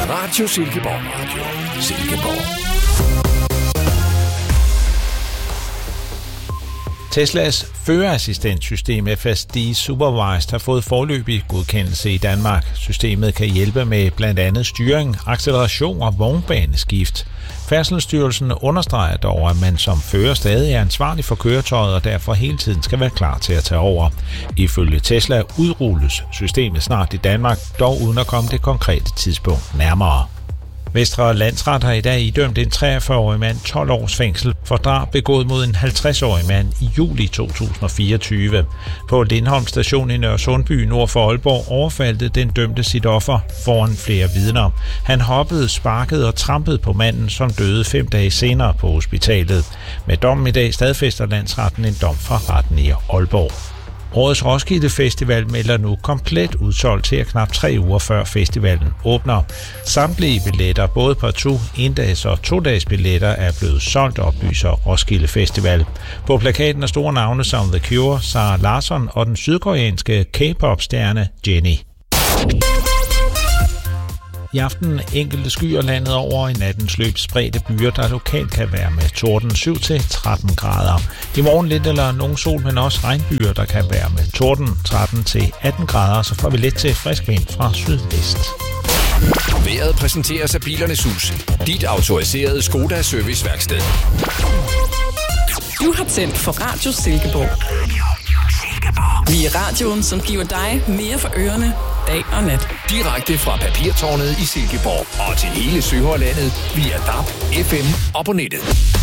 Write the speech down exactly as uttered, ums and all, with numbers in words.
Radio Silkeborg. Radio Silkeborg. Teslas førerassistentsystem F S D Supervised har fået foreløbig godkendelse i Danmark. Systemet kan hjælpe med blandt andet styring, acceleration og vognbaneskift. Færdselsstyrelsen understreger dog, at man som fører stadig er ansvarlig for køretøjet og derfor hele tiden skal være klar til at tage over. Ifølge Tesla udrulles systemet snart i Danmark, dog uden at komme det konkrete tidspunkt nærmere. Vestre Landsret har i dag idømt en treogfyrre-årig mand tolv års fængsel for drab begået mod en halvtreds-årig mand i juli to tusind og fireogtyve. På Lindholm station i Nørresundby nord for Aalborg overfaldte den dømte sit offer foran flere vidner. Han hoppede, sparkede og trampede på manden, som døde fem dage senere på hospitalet. Med dommen i dag stadfæster Landsretten en dom fra retten i Aalborg. Årets Roskilde Festival melder nu komplet udsolgt til knap tre uger før festivalen åbner. Samtlige billetter, både partout, endags og to-dages billetter, er blevet solgt, oplyser Roskilde Festival. På plakaten er store navne som The Cure, Sarah Larsson og den sydkoreanske K-pop-stjerne Jennie. I aften enkelte skyer landet over, i nattens løb spredte byer, der lokalt kan være med torden syv til tretten grader. I morgen lidt eller nogen sol, men også regnbyer, der kan være med torden tretten til atten grader, så får vi lidt til frisk vind fra sydvest. Været præsenteres af Bilernes Hus, dit autoriserede Skoda serviceværksted. Du har tændt for Radio Silkeborg. Vi er radioen, som giver dig mere for ørerne, dag og nat. Direkte fra Papirtårnet i Silkeborg og til hele Søhøjlandet via D A B, F M og på nettet.